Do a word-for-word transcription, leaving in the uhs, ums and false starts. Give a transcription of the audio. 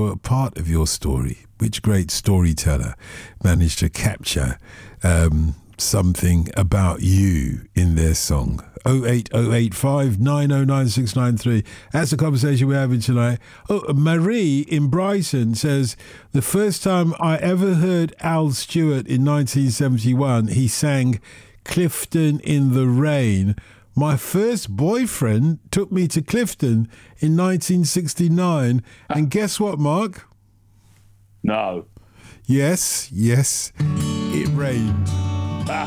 your part of your story? Which great storyteller managed to capture um, something about you in their song? oh eight oh eight five nine oh nine six nine three. That's the conversation we're having tonight. Oh, Marie in Brighton says, the first time I ever heard Al Stewart in nineteen seventy-one, he sang Clifton in the Rain. My first boyfriend took me to Clifton in nineteen sixty-nine. And guess what, Mark? No. Yes, yes, it rained.